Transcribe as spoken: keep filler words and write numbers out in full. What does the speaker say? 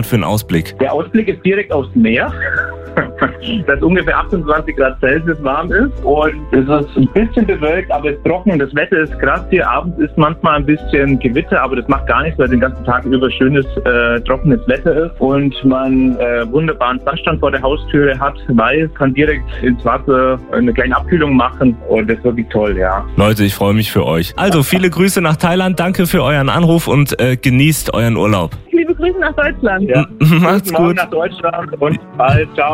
für einen Ausblick? Der Ausblick ist direkt aufs Meer, das ungefähr achtundzwanzig Grad Celsius warm ist und es ist ein bisschen bewölkt, aber es ist trocken und das Wetter ist krass hier. Abends ist manchmal ein bisschen Gewitter, aber das macht gar nichts, weil den ganzen Tag über schönes, äh, trockenes Wetter ist und man äh, wunderbaren Sandstrand vor der Haustüre hat, weiß, kann direkt ins Wasser eine kleine Abkühlung machen und das ist wirklich toll, ja. Leute, ich freue mich für euch. Also viele Grüße nach Thailand, danke für euren Anruf und äh, genießt euren Urlaub. Liebe Grüße nach Deutschland. Ja. Macht's Guten Morgen gut. nach Deutschland und bald, ciao.